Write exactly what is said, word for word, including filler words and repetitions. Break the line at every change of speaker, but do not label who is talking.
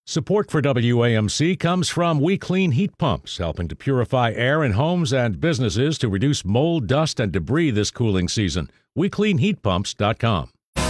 Support for W A M C comes from We Clean Heat Pumps, helping to purify air in homes and businesses to reduce mold, dust, and debris this cooling season. we clean heat pumps dot com.